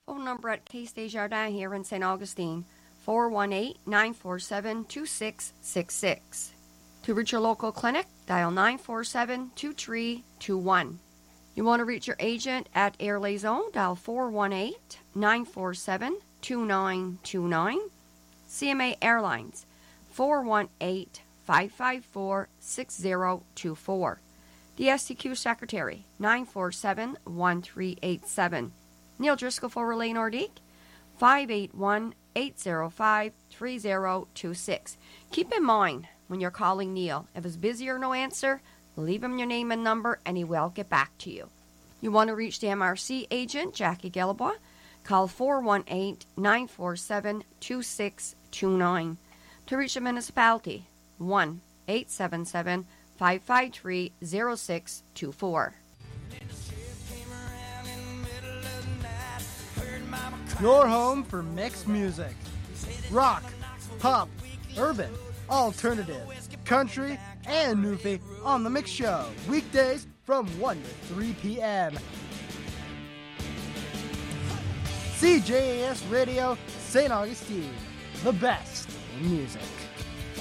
Phone number at Case Desjardins here in St. Augustine, 418-947-2666. To reach your local clinic, dial 947-2321. You want to reach your agent at Air Liaison, dial 418-947-2929. CMA Airlines, 418-554-6024. The STQ Secretary, 947-1387. Neil Driscoll for Relay Nordique, 581-805-3026. Keep in mind, when you're calling Neil, if it's busy or no answer, leave him your name and number and he will get back to you. You want to reach the MRC agent, Jackie Gallebois, call 418-947-2629. To reach the municipality, 1-877-553-0624. Your home for mixed music. Rock, pop, urban, alternative, country, and Newfie on The Mix Show. Weekdays from 1 to 3 p.m. CJAS Radio, St. Augustine. The best in music.